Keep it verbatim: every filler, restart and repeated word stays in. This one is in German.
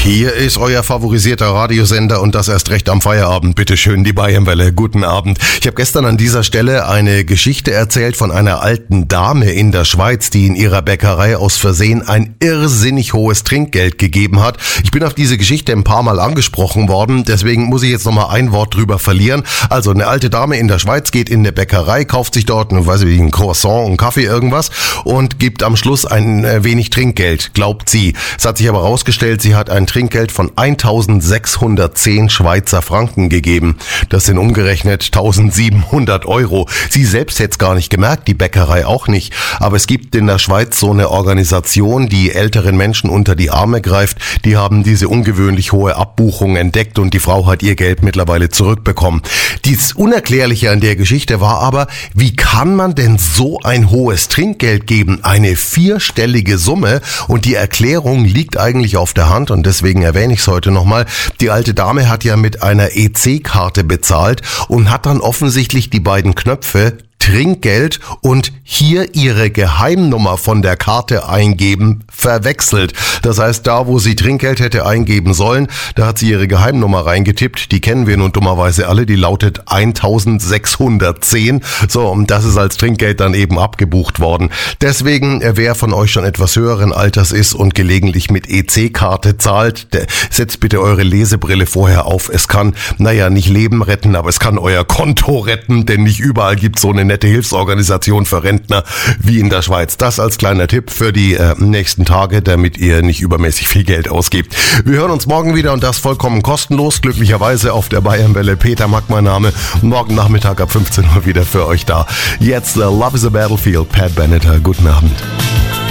Hier ist euer favorisierter Radiosender und das erst recht am Feierabend. Bitte schön, die Bayernwelle. Guten Abend. Ich habe gestern an dieser Stelle eine Geschichte erzählt von einer alten Dame in der Schweiz, die in ihrer Bäckerei aus Versehen ein irrsinnig hohes Trinkgeld gegeben hat. Ich bin auf diese Geschichte ein paar Mal angesprochen worden, deswegen muss ich jetzt nochmal ein Wort drüber verlieren. Also eine alte Dame in der Schweiz geht in eine Bäckerei, kauft sich dort, ich weiß nicht, ein Croissant, einen Kaffee, irgendwas und gibt am Schluss ein wenig Trinkgeld, glaubt sie. Es hat sich aber herausgestellt, sie hat ein Trinkgeld von eintausendsechshundertzehn Schweizer Franken gegeben. Das sind umgerechnet eintausendsiebenhundert Euro. Sie selbst hätte es gar nicht gemerkt, die Bäckerei auch nicht. Aber es gibt in der Schweiz so eine Organisation, die älteren Menschen unter die Arme greift. Die haben diese ungewöhnlich hohe Abbuchung entdeckt und die Frau hat ihr Geld mittlerweile zurückbekommen. Das Unerklärliche an der Geschichte war aber, wie kann man denn so ein hohes Trinkgeld geben? Eine vierstellige Summe, und die Erklärung liegt eigentlich auf der Hand und deswegen Deswegen erwähne ich es heute nochmal. Die alte Dame hat ja mit einer E C-Karte bezahlt und hat dann offensichtlich die beiden Knöpfe Trinkgeld und hier ihre Geheimnummer von der Karte eingeben verwechselt. Das heißt, da wo sie Trinkgeld hätte eingeben sollen, da hat sie ihre Geheimnummer reingetippt. Die kennen wir nun dummerweise alle, die lautet eintausendsechshundertzehn. So, und das ist als Trinkgeld dann eben abgebucht worden. Deswegen, wer von euch schon etwas höheren Alters ist und gelegentlich mit E C-Karte zahlt, der, setzt bitte eure Lesebrille vorher auf. Es kann, naja, nicht Leben retten, aber es kann euer Konto retten, denn nicht überall gibt es so eine nette Hilfsorganisation für Rentner wie in der Schweiz. Das als kleiner Tipp für die äh, nächsten Tage, damit ihr nicht übermäßig viel Geld ausgebt. Wir hören uns morgen wieder und das vollkommen kostenlos, glücklicherweise auf der Bayernwelle. Peter Mack mein Name. Morgen Nachmittag ab fünfzehn Uhr wieder für euch da. Jetzt uh, Love is a Battlefield, Pat Benatar. Guten Abend.